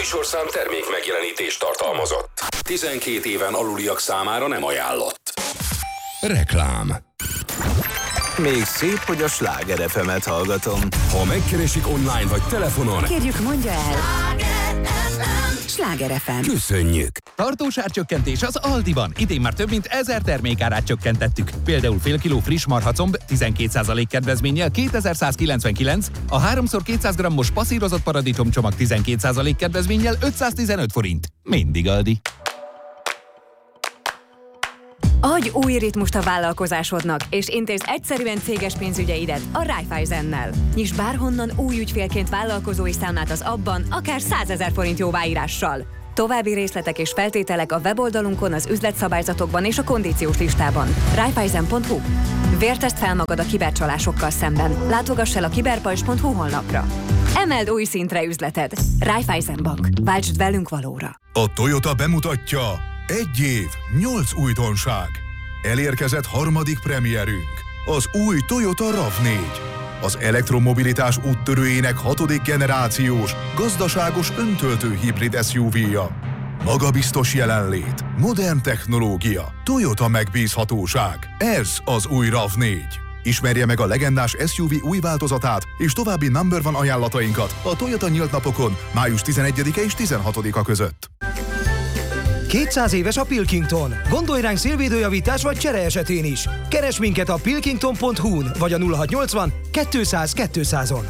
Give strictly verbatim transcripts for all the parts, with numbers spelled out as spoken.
műsorszám termék megjelenítést tartalmazott. tizenkét éven aluliak számára nem ajánlott. Reklám. Még szép, hogy a Sláger ef emet hallgatom. Ha megkeresik online vagy telefonon, kérjük, mondja el. Sláger ef em. Köszönjük! Tartós árcsökkentés az Aldiban. Idén már több mint ezer termékárát csökkentettük. Például fél kiló friss marhacomb tizenkét százalék kedvezménnyel kétezer-százkilencvenkilenc, a háromszor kétszáz grammos passzírozott paradicsomcsomag tizenkét százalék kedvezménnyel ötszáztizenöt forint. Mindig Aldi. Adj új ritmust a vállalkozásodnak, és intézz egyszerűen céges pénzügyeidet a Raiffeisennel. Nyiss bárhonnan új ügyfélként vállalkozói számlát az abban, akár százezer forint jóváírással. További részletek és feltételek a weboldalunkon, az üzletszabályzatokban és a kondíciós listában. Raiffeisen pont hu. Vértezd fel magad a kibercsalásokkal szemben. Látogass el a kiberpajzs pont hu honlapra. Emeld új szintre üzleted. Raiffeisen Bank. Váltsd velünk valóra. A Toyota bemutatja. Egy év, nyolc újdonság. Elérkezett harmadik premierünk, az új Toyota ráv négy. Az elektromobilitás úttörőjének hatodik generációs, gazdaságos öntöltő hibrid es u vé-ja. Magabiztos jelenlét, modern technológia, Toyota megbízhatóság. Ez az új ráv négy. Ismerje meg a legendás es u vé új változatát és további number one ajánlatainkat a Toyota nyílt napokon május tizenegyedike és tizenhatodika között. kétszáz éves a Pilkington. Gondolj ránk szélvédőjavítás vagy csere esetén is. Keresd minket a pilkington pont hu-n vagy a nulla hatszáznyolcvan kétszáz kétszázon.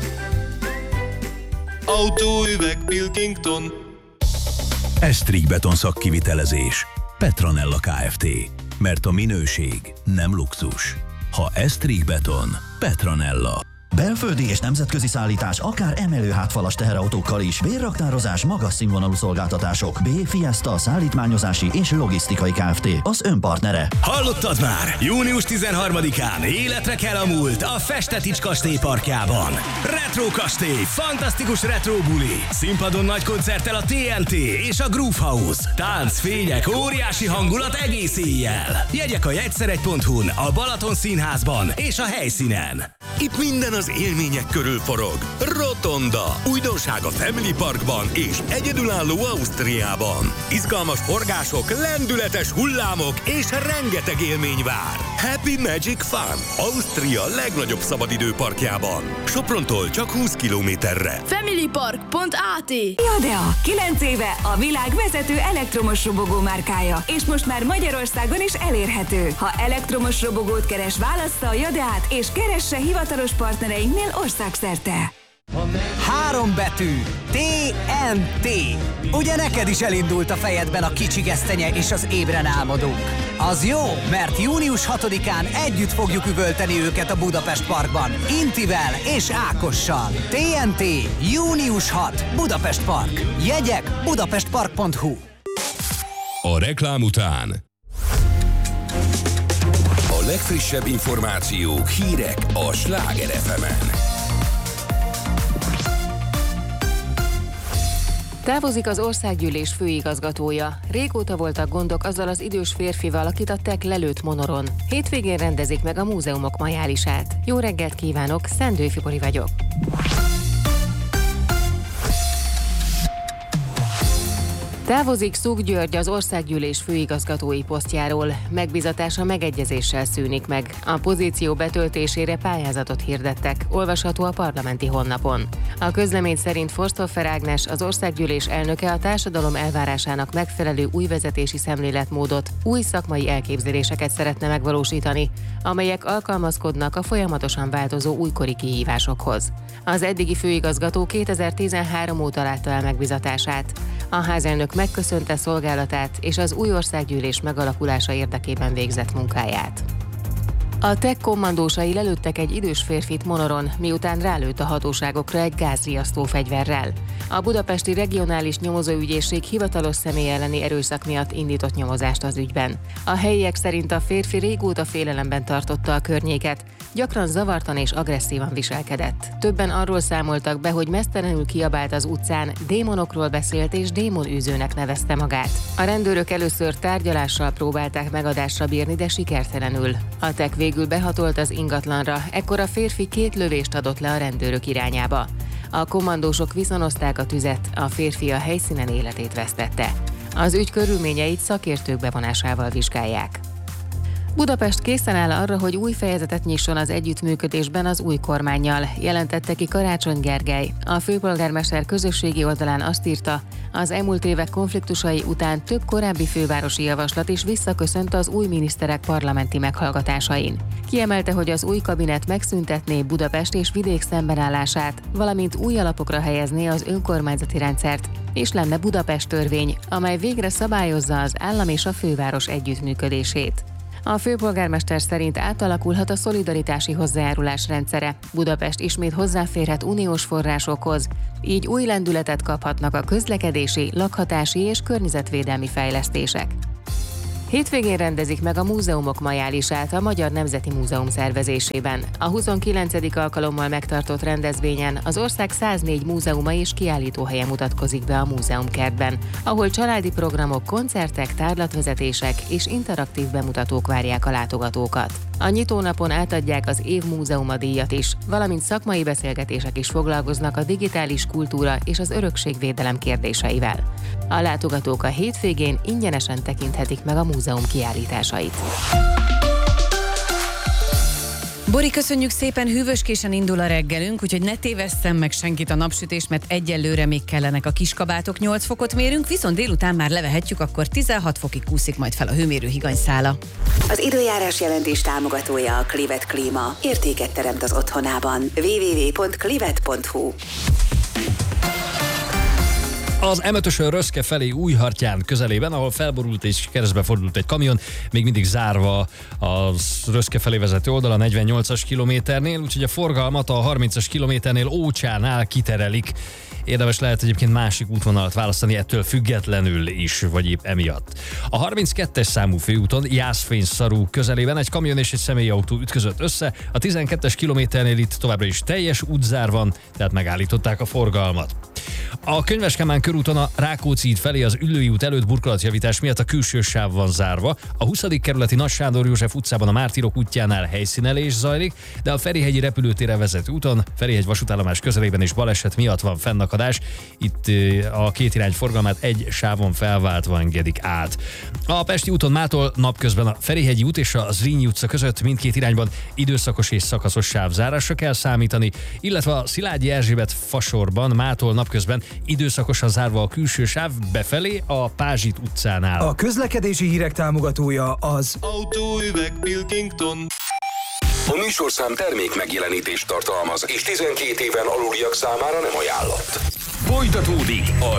Autóüveg Pilkington. Esztrig beton szakkivitelezés. Petronella Kft. Mert a minőség nem luxus. Ha Esztrig beton, Petronella. Belföldi és nemzetközi szállítás, akár emelőhátfalas teherautókkal is. Bérraktározás, magas színvonalú szolgáltatások. B. Fiesta szállítmányozási és logisztikai Kft. Az önpartnere. Hallottad már? június tizenharmadikán életre kell a múlt a Festetics kastély parkjában. Retro kastély, fantasztikus retro buli. Színpadon nagy koncerttel a té en té és a Groove House. Tánc, fények, óriási hangulat egész éjjel. Jegyek a jegyszeregy pont hu-n, a Balaton Színházban és a helyszínen. Itt minden az élmények körül forog. Rotonda. Újdonság a Family Parkban és egyedülálló Ausztriában. Izgalmas forgások, lendületes hullámok és rengeteg élmény vár. Happy Magic Fun. Ausztria legnagyobb szabadidőparkjában. Soprontól csak húsz kilométerre. familypark pont á té. Jadea, kilenc éve a világ vezető elektromos robogó márkája, és most már Magyarországon is elérhető. Ha elektromos robogót keres, válassza a Jadeát, és keresse hivatalos partnereinknél országszerte. Három betű. té en té. Ugye neked is elindult a fejedben a kicsi gesztenye és az ébren álmodók? Az jó, mert június hatodikán együtt fogjuk üvölteni őket a Budapest Parkban. Intivel és Ákossal. té en té. június hatodika. Budapest Park. Jegyek budapestpark pont hu. A reklám után a legfrissebb információk, hírek a Sláger ef emen. Távozik az országgyűlés főigazgatója. Régóta voltak gondok azzal az idős férfival, akit a tek lelőtt Monoron. Hétvégén rendezik meg a múzeumok majálisát. Jó reggelt kívánok, Szendő Fibori vagyok. Távozik Szúk György az országgyűlés főigazgatói posztjáról. Megbízatása megegyezéssel szűnik meg. A pozíció betöltésére pályázatot hirdettek. Olvasható a parlamenti honlapon. A közlemény szerint Forsthofer Ágnes, az országgyűlés elnöke a társadalom elvárásának megfelelő új vezetési szemléletmódot, új szakmai elképzeléseket szeretne megvalósítani, amelyek alkalmazkodnak a folyamatosan változó újkori kihívásokhoz. Az eddigi főigazgató kétezer-tizenhárom óta látta el megbízatását. A házelnök megköszönte szolgálatát és az új országgyűlés megalakulása érdekében végzett munkáját. A tek kommandósai lelőttek egy idős férfit Monoron, miután rálőtt a hatóságokra egy gázriasztó fegyverrel. A budapesti regionális nyomozóügyészség hivatalos személy elleni erőszak miatt indított nyomozást az ügyben. A helyiek szerint a férfi régóta félelemben tartotta a környéket, gyakran zavartan és agresszívan viselkedett. Többen arról számoltak be, hogy meztelenül kiabált az utcán, démonokról beszélt és démonűzőnek nevezte magát. A rendőrök először tárgyalással próbálták megadásra bírni, de sikertelenül. A tek végül behatolt az ingatlanra, ekkor a férfi két lövést adott le a rendőrök irányába. A kommandósok viszonozták a tüzet, a férfi a helyszínen életét vesztette. Az ügy körülményeit szakértők bevonásával vizsgálják. Budapest készen áll arra, hogy új fejezetet nyisson az együttműködésben az új kormánnyal, jelentette ki Karácsony Gergely. A főpolgármester közösségi oldalán azt írta, az elmúlt évek konfliktusai után több korábbi fővárosi javaslat is visszaköszönt az új miniszterek parlamenti meghallgatásain. Kiemelte, hogy az új kabinet megszüntetné Budapest és vidék szembenállását, valamint új alapokra helyezné az önkormányzati rendszert, és lenne Budapest törvény, amely végre szabályozza az állam és a főváros együttműködését. A főpolgármester szerint átalakulhat a szolidaritási hozzájárulás rendszere. Budapest ismét hozzáférhet uniós forrásokhoz, így új lendületet kaphatnak a közlekedési, lakhatási és környezetvédelmi fejlesztések. Hétvégén rendezik meg a múzeumok majálisát a Magyar Nemzeti Múzeum szervezésében. A huszonkilencedik alkalommal megtartott rendezvényen az ország száznégy múzeuma és kiállítóhelye mutatkozik be a múzeumkertben, ahol családi programok, koncertek, tárlatvezetések és interaktív bemutatók várják a látogatókat. A nyitónapon átadják az év múzeuma díjat is, valamint szakmai beszélgetések is foglalkoznak a digitális kultúra és az örökségvédelem kérdéseivel. A látogatók a hétvégén ingyenesen tekinthetik meg a múzeum kiállításait. Bori, köszönjük szépen, hűvöskésen indul a reggelünk, úgyhogy ne tévesszem meg senkit a napsütés, mert egyelőre még kellenek a kiskabátok, nyolc fokot mérünk, viszont délután már levehetjük, akkor tizenhat fokig kúszik majd fel a hőmérő higanyszála. Az időjárás jelentés támogatója a Clivet Klíma. Értéket teremt az otthonában. double-u double-u double-u pont clivet pont hu. Az em ötösön Röszke felé Újhartyán közelében, ahol felborult és keresztbe fordult egy kamion, még mindig zárva a Röszke felé vezető oldal a negyvennyolcas kilométernél, úgyhogy a forgalmat a harmincas kilométernél Ócsánál kiterelik. Érdemes lehet egyébként másik útvonalat választani ettől függetlenül is, vagy épp emiatt. A harminckettes számú főúton Jászfény-Szarú közelében egy kamion és egy személyautó ütközött össze, a tizenkettes kilométernél itt továbbra is teljes útzár van, tehát megállították a forgalmat. A Könyves Kálmán körúton a Rákóczi híd felé az Üllői út előtt burkolatjavítás miatt a külső sáv van zárva, a huszadik kerületi Nagy Sándor József utcában a Mártírok útjánál helyszínelés zajlik, de a Ferihegyi repülőtérre vezető úton Ferihegy vasútállomás közelében is baleset miatt van fennakadás. Itt a két irány forgalmát egy sávon felváltva engedik át. A Pesti úton mától napközben a Ferihegyi út és a Zrínyi utca között mindkét irányban időszakos és szakaszos sávzárásra kell számítani, illetve a Szilágyi Erzsébet fasorban mától napközben időszakosan zárva a külső sáv befelé a Pázsit utcánál. A közlekedési hírek támogatója az Autóüveg Pilkington. A műsorszám termék megjelenítést tartalmaz, és tizenkét éven aluliak számára nem ajánlott. Folytatódik a